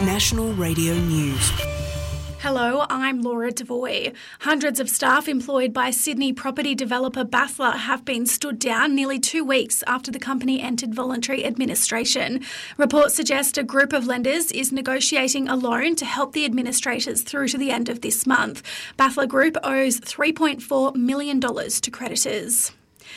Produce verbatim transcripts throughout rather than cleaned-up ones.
National Radio News. Hello, I'm Laura Devoy. Hundreds of staff employed by Sydney property developer Bathla have been stood down nearly two weeks after the company entered voluntary administration. Reports suggest a group of lenders is negotiating a loan to help the administrators through to the end of this month. Bathla Group owes three point four million dollars to creditors.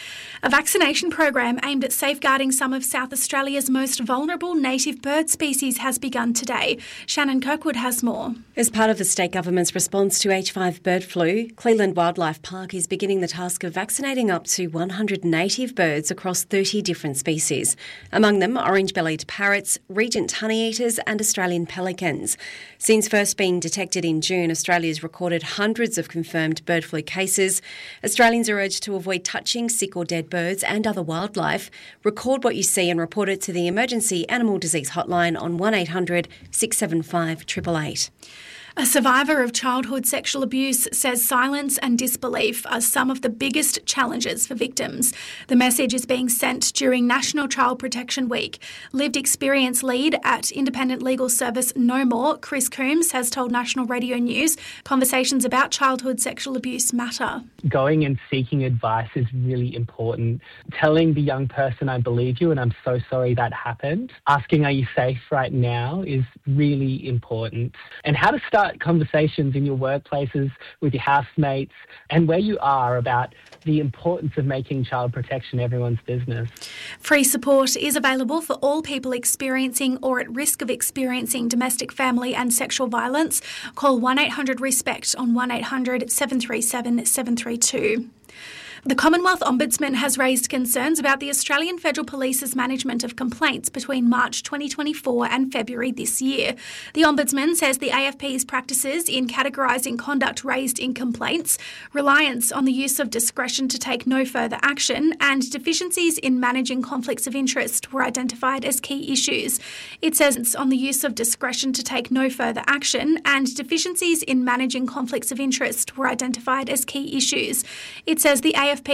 A vaccination program aimed at safeguarding some of South Australia's most vulnerable native bird species has begun today. Shannon Kirkwood has more. As part of the state government's response to H five bird flu, Cleland Wildlife Park is beginning the task of vaccinating up to one hundred native birds across thirty different species. Among them, orange-bellied parrots, regent honeyeaters and Australian pelicans. Since first being detected in June, Australia's recorded hundreds of confirmed bird flu cases. Australians are urged to avoid touching sick or dead birds and other wildlife. Record what you see and report it to the Emergency Animal Disease Hotline on one eight hundred six seven five eight eight eight. A survivor of childhood sexual abuse says silence and disbelief are some of the biggest challenges for victims. The message is being sent during National Child Protection Week. Lived experience lead at independent legal service No More, Chris Coombs, has told National Radio News conversations about childhood sexual abuse matter. Going and seeking advice is really important. Telling the young person, I believe you and I'm so sorry that happened. Asking, are you safe right now, is really important. And how to start conversations in your workplaces with your housemates and where you are about the importance of making child protection everyone's business. Free support is available for all people experiencing or at risk of experiencing domestic, family and sexual violence. Call one eight hundred RESPECT on one eight hundred seven three seven seven three two. The Commonwealth Ombudsman has raised concerns about the Australian Federal Police's management of complaints between March twenty twenty-four and February this year. The Ombudsman says the A F P's practices in categorising conduct raised in complaints, reliance on the use of discretion to take no further action, and deficiencies in managing conflicts of interest were identified as key issues. It says on the use of discretion to take no further action and deficiencies in managing conflicts of interest were identified as key issues. It says the A F